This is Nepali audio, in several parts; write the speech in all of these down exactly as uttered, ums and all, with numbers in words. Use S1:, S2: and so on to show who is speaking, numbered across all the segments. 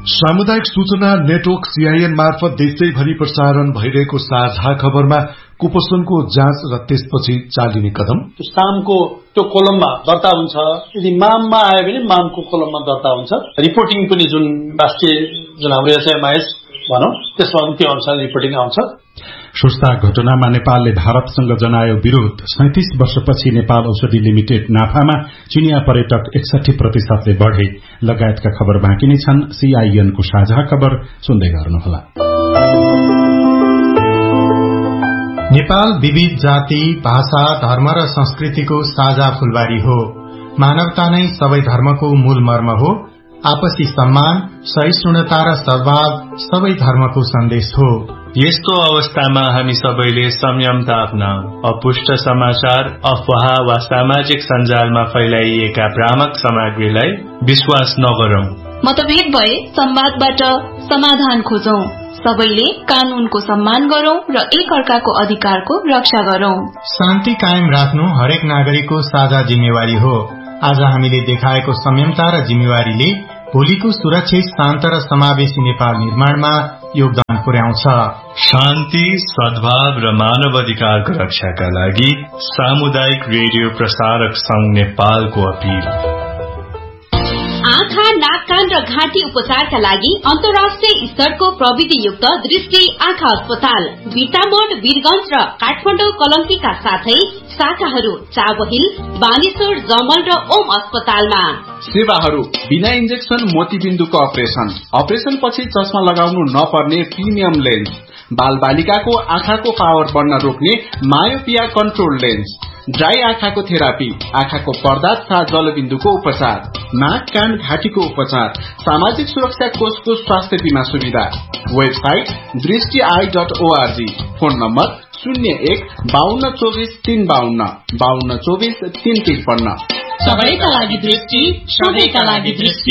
S1: सामुदायिक सूचना नेटवर्क सीआईएन मार्फत देशैभरि प्रसारण भइरहेको साझा खबरमा कुपोषणको जाँच र त्यसपछि चालिने कदम।
S2: सामको त्यो कोलममा दर्ता हुन्छ, यदि माममा आयो भने मामको कोलममा दर्ता हुन्छ। रिपोर्टिङ पनि जुन राष्ट्रिय जुन हाम्रो एसएमआइएस भनौं त्यसमा पनि त्यो अनुसार रिपोर्टिङ आउँछ।
S3: सुस्ता घटनामा नेपालले भारतसँग जनायो विरोध। सैंतीस वर्षपछि नेपाल औषधि लिमिटेड नाफामा चिनिया पर्यटक एकसठी प्रतिशतले बढ़े लगायतका खबर बाँकी नै छन्। सीआईएनको साझा खबर सुन्दै गर्नुहोला।
S4: नेपाल विविध जाति, भाषा, धर्म र संस्कृतिको साझा फूलबारी हो। मानवता नै सबै धर्मको मूल मर्म हो। आपसी सम्मान, सहिष्णुता र सद्भाव सबै धर्मको सन्देश हो।
S5: यस्तो अवस्थामा हामी सबैले संयमता अपनाऊ। अपुष्ट समाचार, अफवाह वा सामाजिक सञ्जालमा फैलाइएका भ्रामक सामग्रीलाई विश्वास नगरौं।
S6: मतभेद भए संवादबाट समाधान खोजौं। सबैले कानूनको सम्मान गरौं र एक अर्काको अधिकारको रक्षा गरौं।
S4: शान्ति कायम राख्नु हरेक नागरिकको साझा जिम्मेवारी हो। आज हामीले देखाएको संयमता र जिम्मेवारीले भोलिको सुरक्षित, शान्त र समावेशी नेपाल निर्माणमा योगदान पुर्याउँछ।
S5: शान्ति, सद्भाव र मानव अधिकारको रक्षाका लागि सामुदायिक रेडियो प्रसारक संघ नेपालको अपील।
S7: आँखा, नाक, कान र घाँटी उपचारका लागि अन्तर्राष्ट्रिय स्तरको प्रविधियुक्त दृष्टि आँखा अस्पताल बिटामोड, वीरगंज र काठमाडौँ कलङ्कीका साथै शाखाहरू चाबहिल, बानेश्वर, जमल र ओम अस्पतालमा।
S8: सेवाहरू बिना इन्जेक्सन मोतीबिन्दुको अपरेशन, अपरेशन पछि चस्मा लगाउनु नपर्ने प्रिमियम लेन्स, बाल बालिकाको आँखाको पावर बढ्न रोक्ने मायोपिया कन्ट्रोल लेन्स, ड्राई आँखाको थेरापी, आँखाको पर्दा तथा जलबिन्दुको उपचार, नाक, कान, घाँटीको उपचार, सामाजिक सुरक्षा कोषको स्वास्थ्य बीमा सुविधा। वेबसाइट दृष्टि I dot ORG. Phone number शून्य एक बाहन्न चौबिस तीन बाहन्न बाहन्न चौबिस तीन त्रिपन्न।
S7: सबैका लागि दृष्टि, सबैका लागि दृष्टि।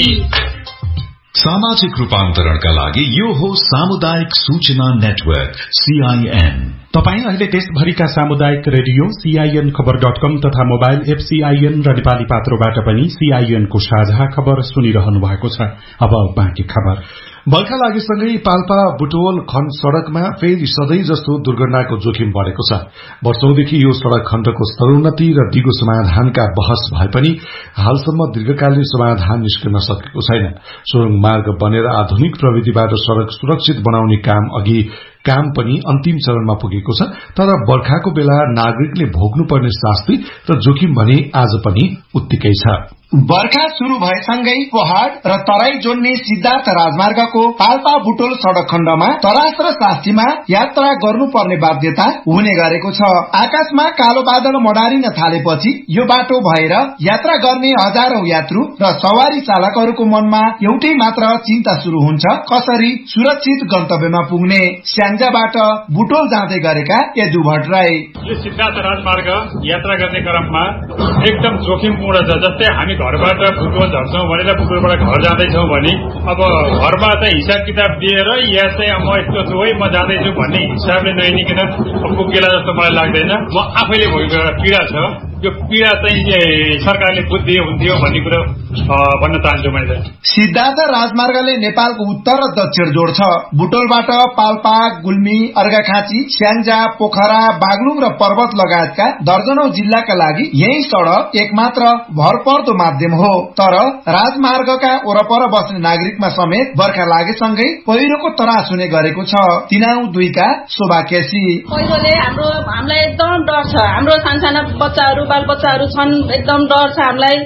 S9: सामाजिक रूपान्तरणका लागि यो हो सामुदायिक सूचना नेटवर्क सीआईएन।
S3: तपाई अहिले देशभरिका सामुदायिक रेडियो सीआईएन खबर डट कम तथा मोबाइल एप सीआईएन र नेपाली पात्रोबाट पनि सीआईएनको साझा खबर सुनिरहनु भएको छ। अब बाँकी खबर।
S1: बर्खा लागेसँगै पाल्पा बुटवल खण्ड सड़कमा फेरि सधैँ जस्तो दुर्घटनाको जोखिम बढ़ेको छ। वर्षौंदेखि यो सड़क खण्डको स्तरोन्नति र दिगो समाधानका बहस भए पनि हालसम्म दीर्घकालीन समाधान निस्कन सकेको छैन। सुरुङ मार्ग बनेर आधुनिक प्रविधिबाट सड़क सुरक्षित बनाउने काम अघि काम पनि अन्तिम चरणमा पुगेको छ। तर बर्खाको बेला नागरिकले भोग्नुपर्ने शास्ति र जोखिम भने आज पनि उत्तिकै छ।
S10: बर्खा शुरू भएसँगै पहाड़ र तराई जोड्ने सिद्धार्थ राजमार्गको पाल्पा बुटोल सड़क खण्डमा तरास र शास्त्रीमा यात्रा गर्नुपर्ने बाध्यता हुने गरेको छ। आकाशमा कालो बादल मडारिन थालेपछि यो बाटो भएर यात्रा गर्ने हजारौं यात्रु र सवारी चालकहरूको मनमा एउटै मात्र चिन्ता शुरू हुन्छ, कसरी सुरक्षित गन्तव्यमा पुग्ने। स्याङ्जाबाट बुटोल जाँदै गरेका यदु भट्टराई।
S11: यो सिद्धार्थ राजमार्ग यात्रा गर्ने क्रममा एकदम जोखिमपूर्ण छ। जस्तै हामी घरबाट बुटोल झर्छौं भनेर बुटोलबाट घर जाँदैछौँ भने अब घरमा चाहिँ हिसाब किताब दिएर या चाहिँ म यस्तो छु है म जाँदैछु भन्ने हिसाबले नहिँडिकन पुगेला जस्तो मलाई लाग्दैन। म आफैले भोगेको पीड़ा छ, यो पीड़ा चाहिँ सरकारले बुझ्दियो हुन्थ्यो भन्ने कुरो भन्न चाहन्छु मैले।
S10: सिद्धार्थ राजमार्गले नेपालको उत्तर र दक्षिण जोड्छ। बुटोलबाट पाल्पा, गुल्मी, अर्घाखाँची, स्याङ्जा, पोखरा, बागलुङ र पर्वत लगायतका दर्जनौं जिल्लाका लागि यही सड़क एकमात्र भरपर्दो माध्यम हो। तर राजमार्गका वरपर बस्ने नागरिकमा समेत बर्खा लागेसँगै पहिरोको त्रास हुने गरेको छ। तिनाउ दुईका शोभा केसी।
S12: पहिरोले हाम्रो हामीलाई एकदम डर छ। हाम्रो सानसाना बच्चाहरू बाल बच्चाहरू छन्, एकदम डर छ हामीलाई।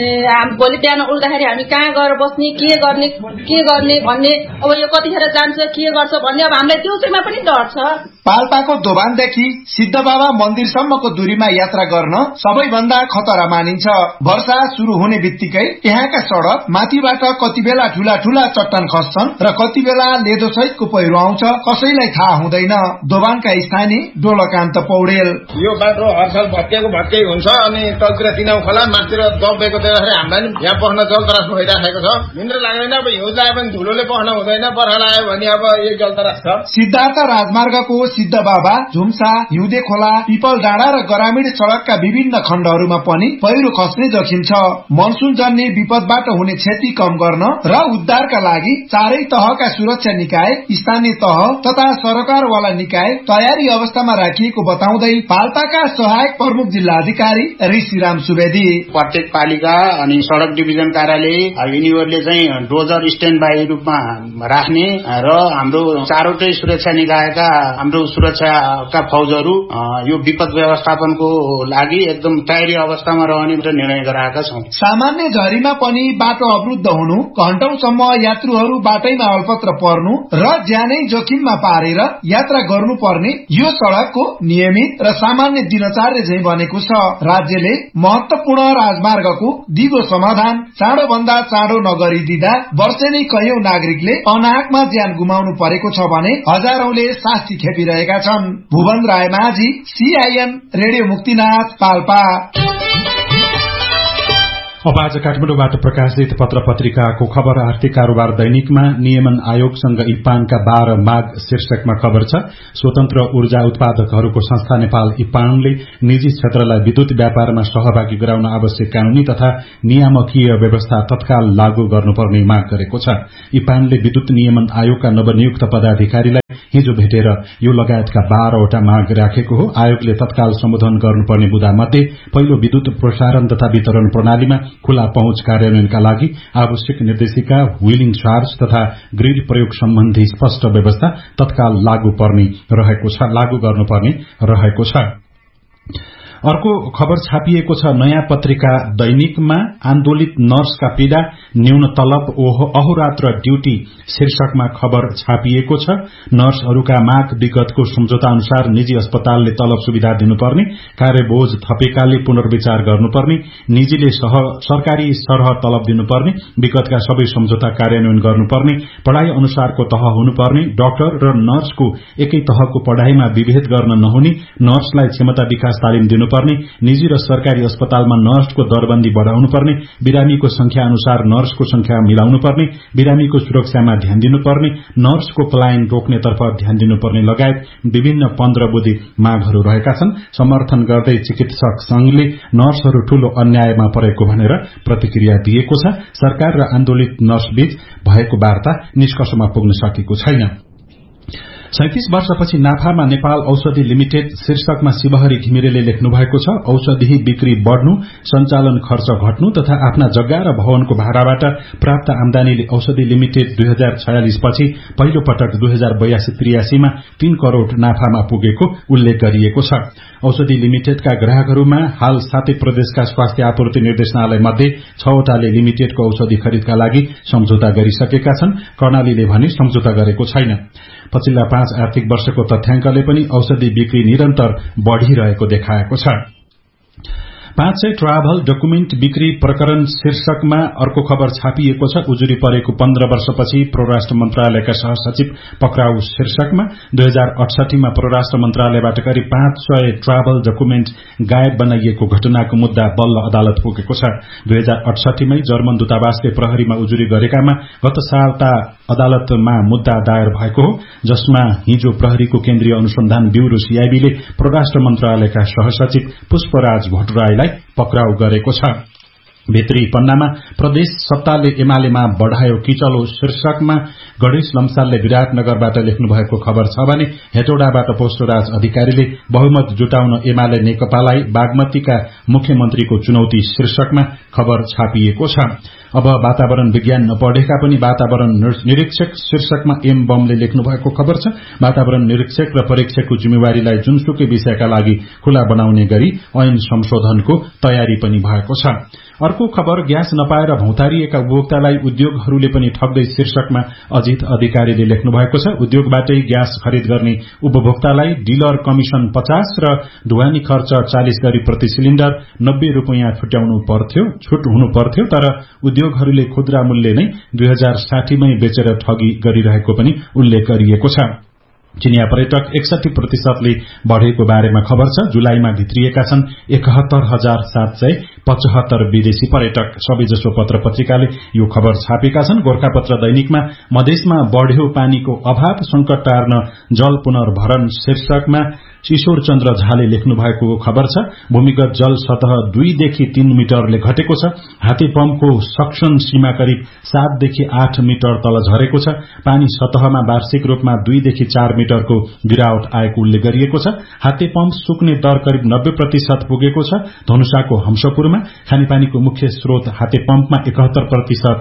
S12: भोलि बिहान उठ्दाखेरि हामी कहाँ गएर बस्ने, के गर्ने के गर्ने भन्ने, अब यो कतिखेर जान्छ के गर्छ भन्ने अब हामीलाई त्यो चाहिँमा पनि डर छ।
S10: पाल्पाको दोभानदेखि सिद्ध बाबा मन्दिरसम्मको दूरीमा यात्रा गर्न सबैभन्दा खतरा मानिन्छ। वर्षा शुरू हुने बित्तिकै यहाँका सड़क माथिबाट कति बेला ठूला ठूला चट्टान खस्छन् र कति बेला लेदो सहितको पहिरो आउँछ, कसैलाई थाहा हुँदैन। दोभानका स्थानीय डोलकान्त पौडेल।
S13: यो बाटो हरसाल भत्किएको भत्कै हुन्छ अनि तलतिर तिनाउ खोला माथितिर दबेको देख्दाखेरि हामीलाई नि यहाँ पस्न जलतरास भइराखेको छ। निन्द्रा लाग्दैन। अब हिउँ लाग्यो भने धुलोले पस्न हुँदैन, बर्खा लाग्यो भने अब एक जलतरास छ।
S10: सिद्धार्थ राजमार्गको सिद्ध बाबा, झुम्सा, हिउँदे खोला, पिपल डाँडा र ग्रामीण सड़कका विभिन्न खण्डहरूमा पनि पहिरो खस्ने जोखिम छ। मनसुन जन्य विपदबाट हुने क्षति कम गर्न र उद्धारका लागि चारै तहका सुरक्षा निकाय, स्थानीय तह तथा सरकारवाला निकाय तयारी अवस्थामा राखिएको बताउँदै पाल्पाका सहायक प्रमुख जिल्लाधिकारी ऋषिराम सुवेदी,
S14: प्रत्येक पालिका अनि सड़क डिभिजन कार्यालय यिनीहरूले चाहिँ डोजर स्ट्यान्ड बाई रूपमा राख्ने र हाम्रो चारवटै सुरक्षा निकायका हाम्रो सुरक्षाका फौजहरू यो विपद व्यवस्थापनको लागि एकदम तयारी अवस्थामा रहने निर्णय गराएका छौं।
S10: सामान्य झरीमा पनि बाटो अवरुद्ध हुनु, घण्टौसम्म यात्रुहरू बाटैमा अल्पत्र पर्नु र ज्यानै जोखिममा पारेर यात्रा गर्नुपर्ने यो सड़कको नियमित र सामान्य दिनचर्या चाहिँ बनेको छ। राज्यले महत्वपूर्ण राजमार्गको दिगो समाधान चाँडो भन्दा चाँडो नगरिदिँदा वर्षेनी कयौं नागरिकले अनाहकमा ज्यान गुमाउनु परेको छ भने हजारौंले शास्ति खेपिरहेका छन्। भुवन राय माझी, सीआईएन रेडियो मुक्तिनाथ, पाल्पा।
S3: अब आज काठमाडौँबाट प्रकाशित पत्र पत्रिकाको खबर आर्थिक कारोबार दैनिकमा नियमन आयोगसँग इप्पानका बाह्र माग शीर्षकमा खबर छ। स्वतन्त्र ऊर्जा उत्पादकहरूको संस्था नेपाल इप्पानले निजी क्षेत्रलाई विद्युत व्यापारमा सहभागी गराउन आवश्यक कानूनी तथा नियामकीय व्यवस्था तत्काल लागू गर्नुपर्ने माग गरेको छ। इप्पानले विद्युत नियमन आयोगका नवनियुक्त पदाधिकारीलाई हिजो भेटेर यो लगायतका बाह्रवटा माग राखेको हो। आयोगले तत्काल सम्बोधन गर्नुपर्ने मुद्दामध्ये पहिलो विद्युत प्रसारण तथा वितरण प्रणालीमा खुला पहुँच कार्यान्वयनका लागि आवश्यक निर्देशिका, व्हीलिङ चार्ज तथा ग्रिड प्रयोग सम्बन्धी स्पष्ट व्यवस्था तत्काल लागू पर्ने रहेको छ लागू गर्नुपर्ने रहेको छ। अर्को खबर छापिएको छ नयाँ पत्रिका दैनिकमा आन्दोलित नर्सका पीड़ा, न्यून तलब, अहोरात्र ड्यूटी शीर्षकमा खबर छापिएको छ। नर्सहरूका माग विगतको सम्झौता अनुसार निजी अस्पतालले तलब सुविधा दिनुपर्ने, कार्यबोझ थपेकाले पुनर्विचार गर्नुपर्ने, निजीले सरकारी सरह तलब दिनुपर्ने, विगतका सबै सम्झौता कार्यान्वयन गर्नुपर्ने, पढ़ाई अनुसारको तह हुनुपर्ने, डाक्टर र नर्सको एकै तहको पढ़ाईमा विभेद गर्न नहुने, नर्सलाई क्षमता विकास तालिम दिनु पर्ने, निजी र सरकारी अस्पतालमा नर्सको दरबन्दी बढ़ाउनु पर्ने, बिरामीको संख्या अनुसार नर्सको संख्या मिलाउनु पर्ने, बिरामीको सुरक्षामा ध्यान दिनुपर्ने, नर्सको पलायन रोक्नेतर्फ ध्यान दिनुपर्ने लगायत विभिन्न पन्ध्र बुँदी मागहरू रहेका छन्। समर्थन गर्दै चिकित्सक संघले नर्सहरू ठूलो अन्यायमा परेको भनेर प्रतिक्रिया दिएको छ। सरकार र आन्दोलित नर्सबीच भएको वार्ता निष्कर्षमा पुग्न सकेको छैन। सैंतीस वर्षपछि नाफामा नेपाल औषधि लिमिटेड शीर्षकमा शिवहरी घिमिरेले लेख्नु भएको छ। औषधि बिक्री बढ़नु, सञ्चालन खर्च घट्नु तथा आफ्ना जग्गा र भवनको भाडाबाट प्राप्त आमदानीले औषधि लिमिटेड दुई हजार छयालिस पछि पहिलो पटक दुई हजार बयासी त्रियासीमा तीन करोड़ नाफामा पुगेको उल्लेख गरिएको छ। औषधि लिमिटेडका ग्राहकहरूमा हाल सातै प्रदेशका स्वास्थ्य आपूर्ति निर्देशनालय मध्ये छवटाले लिमिटेडको औषधि खरिदका लागि सम्झौता गरिसकेका छन्। कर्णालीले भने सम्झौता गरेको छैन। पछिल्ला पाँच आर्थिक वर्षको तथ्याङ्कले पनि औषधि बिक्री निरन्तर बढ़िरहेको देखाएको छ। पाँच सय ट्राभल डकुमेन्ट बिक्री प्रकरण शीर्षकमा अर्को खबर छापिएको छ। उजुरी परेको पन्ध्र वर्षपछि परराष्ट्र मन्त्रालयका सहसचिव पक्राउ शीर्षकमा दुई हजार अठसठीमा परराष्ट्र मन्त्रालयबाट करिब पाँच सय ट्राभल डकुमेन्ट गायब बनाइएको घटनाको मुद्दा बल्ल अदालत पुगेको छ। दुई हजार अठसठीमै जर्मन दूतावासले प्रहरीमा उजुरी गरेकामा गत साता अदालतमा मुद्दा दायर भएको हो, जसमा हिजो प्रहरीको केन्द्रीय अनुसन्धान ब्यूरो सीआईबीले परराष्ट्र मन्त्रालयका सहसचिव पुष्पराज भट्टराईलाई पक्राउ गरेको छ। भित्री पन्नामा प्रदेश सत्ताले एमालेमा बढ़ायो किचलो शीर्षकमा गणेश लम्सालले विराटनगरबाट लेख्नु भएको खबर छ भने हेटौडाबाट पोष्टराज अधिकारीले बहुमत जुटाउन एमाले नेकपालाई बागमतीका मुख्यमन्त्रीको चुनौती शीर्षकमा खबर छापिएको छ। अब वातावरण विज्ञान नपढेका पनि वातावरण निरीक्षक शीर्षकमा एम बमले लेख्नु भएको खबर छ। वातावरण निरीक्षक र परीक्षकको जिम्मेवारीलाई जुनसुकै विषयका लागि खुला बनाउने गरी ऐन संशोधनको तयारी पनि भएको छ। अर्को खबर ग्यास नपाएर भौतारिएका उपभोक्तालाई उद्योगहरूले पनि ठग्दै शीर्षकमा अजित अधिकारीले लेख्नु भएको छ। उद्योगबाटै ग्यास खरिद गर्ने उपभोक्तालाई डिलर कमिशन पचास र ढुवानी खर्च चालिस गरी प्रति सिलिण्डर नब्बे रूपियाँ छुट्याउनु पर्थ्यो छुट हुनु पर्थ्यो तर उद्योगहरूले खुद्रा मूल्य नै दुई हजार साठीमै बेचेर ठगी गरिरहेको पनि उल्लेख गरिएको छ। चिनिया पर्यटक एकसठी प्रतिशतले बढ़ेको बारेमा खबर छ। जुलाईमा भित्रिएका छन् एकहत्तर हजार सात सय पचहत्तर विदेशी पर्यटक। सबैजसो पत्र पत्रिकाले यो खबर छापेका छन्। गोरखापत्र दैनिकमा मधेसमा बढ्यो पानीको अभाव, संकट टार्न जल पुनर्भरण शीर्षकमा ईश्वर चन्द्र झाले लेख्नु भएको खबर छ। भूमिगत जल सतह दुईदेखि तीन मिटरले घटेको छ। हाते पम्पको सक्सन सीमा करिब सातदेखि आठ मिटर तल झरेको छ। पानी सतहमा वार्षिक रूपमा दुईदेखि चार मिटरको गिरावट आएको उल्लेख गरिएको छ। हाते पम्प सुक्ने दर करिब नब्बे प्रतिशत पुगेको छ। धनुषाको हंसपुरमा खानेपानीको मुख्य स्रोत हाते पम्पमा एकात्तर प्रतिशत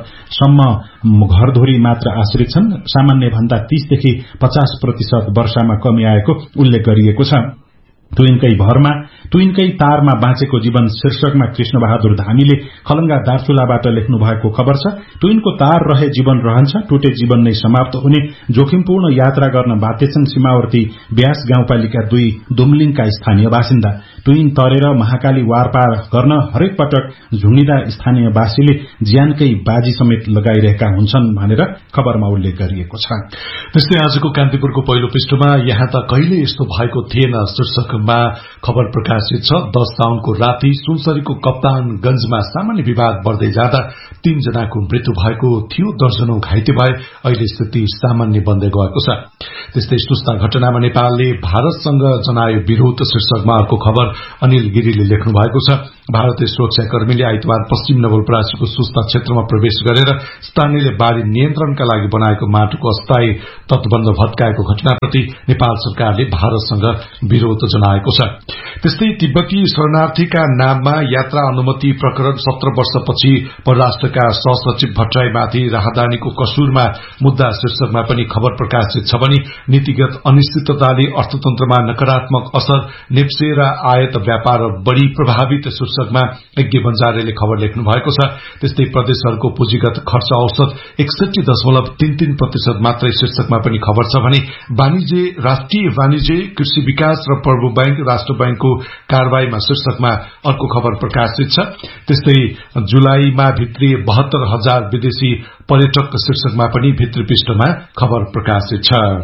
S3: सम्म घरधुरी मात्र आश्रित छन्। सामान्य भन्दा तीसदेखि पचास प्रतिशत वर्षामा कमी आएको उल्लेख गरिएको छ। ट्विनकै भरमा ट्विनकै तारमा बाँचेको जीवन शीर्षकमा कृष्ण बहादुर धामीले खलंगा दार्चुलाबाट लेख्नु भएको खबर छ। ट्विनको तार रहे जीवन रहन्छ, टुटे जीवन नै समाप्त हुने। जोखिमपूर्ण यात्रा गर्न बाध्य छन् सीमावर्ती ब्यास गाउँपालिका दुई दुमलिङका स्थानीय बासिन्दा। ट्विन तरेर महाकाली वारपार गर्न हरेक पटक झुण्डिँदा स्थानीयवासीले ज्यानकै बाजी समेत लगाइरहेका हुन्छन् भनेर खबरमा उल्लेख गरिएको छ।
S1: त्यस्तै आजको कान्तिपुरको पहिलो पृष्ठमा यहाँ त कहिले यस्तो भएको थिएन शीर्षकमा खबर प्रकाशित छ। दस साउनको राति सुनसरीको कप्तानगंजमा सामान्य विवाद बढ्दै जाँदा तीन जनाको मृत्यु भएको थियो, दर्जनौं घाइते भए। अहिले स्थिति सामान्य बन्दै गएको छ। त्यस्तै सुस्ता घटनामा नेपालले भारतसँग जनायो विरोध शीर्षकमा अर्को खबर अनिल गिरीले लेख्नु भएको छ। भारतीय सुरक्षाकर्मीले आइतबार पश्चिम नवलपरासीको सुस्ता क्षेत्रमा प्रवेश गरेर स्थानीयले बाढ़ी नियन्त्रणका लागि बनाएको माटोको अस्थायी तटबन्ध भत्काएको घटनाप्रति नेपाल सरकारले भारतसँग विरोध जनाएको छ। त्यस्तै तिब्बती शरणार्थीका नाममा यात्रा अनुमति प्रकरण सत्र वर्षपछि परराष्ट्रका सहसचिव भट्टराईमाथि राहदानीको कसुरमा मुद्दा शीर्षकमा पनि खबर प्रकाशित छ भने नीतिगत अनिश्चितताले अर्थतन्त्रमा नकारात्मक असर, नेप्से र आयात व्यापार बढ़ी प्रभावित शीर्षकमा यज्ञ बन्जारेले खबर लेख्नु भएको छ। त्यस्तै प्रदेशहरूको पुँजीगत खर्च औसत एकसठी दशमलव तीन तीन प्रतिशत मात्रै शीर्षकमा पनि खबर छ भने वाणिज्य राष्ट्रिय वाणिज्य कृषि विकास र प्रभु बैंक राष्ट्र बैंकको कारवाहीमा शीर्षकमा अर्को खबर प्रकाशित छ। त्यस्तै जुलाईमा भित्री बहत्तर हजार विदेशी पर्यटक शीर्षकमा पनि भित्री पृष्ठमा खबर प्रकाशित छ।